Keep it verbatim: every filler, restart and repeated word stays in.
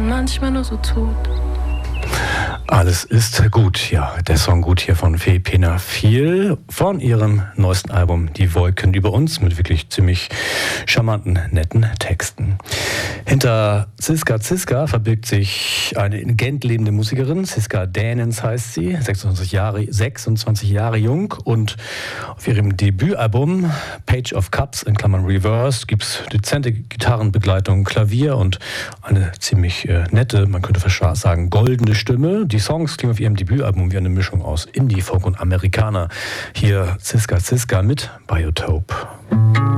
manchmal nur so tut. Alles ist gut, ja. Der Song gut hier von Fee Pena Viel von ihrem neuesten Album Die Wolken über uns mit wirklich ziemlich charmanten, netten Texten. Hinter Ziska Ziska verbirgt sich eine in Gent lebende Musikerin. Ziska Dänens heißt sie, sechsundzwanzig Jahre, sechsundzwanzig Jahre jung, und auf ihrem Debütalbum Page of Cups in Klammern Reversed gibt es dezente Gitarrenbegleitung, Klavier und eine ziemlich äh, nette, man könnte fast sagen, goldene Stimme. Die Songs klingen auf ihrem Debütalbum wie eine Mischung aus Indie, Folk und Amerikaner. Hier Ziska Ziska mit Biotope.